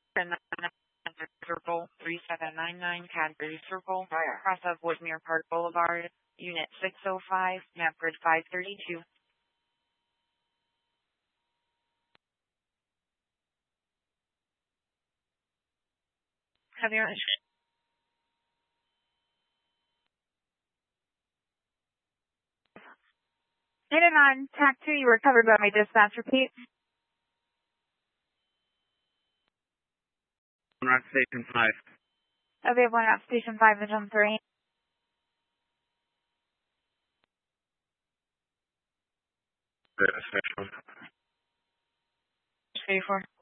Circle 3799, Cadbury Circle, cross of Woodmere Park Boulevard, Unit 605, map grid 532. Have you Hit it on TAC 2, you were covered by my dispatch. Repeat. Rock Station 5. Okay, 1 at Station 5, Engine 3. Special. 34.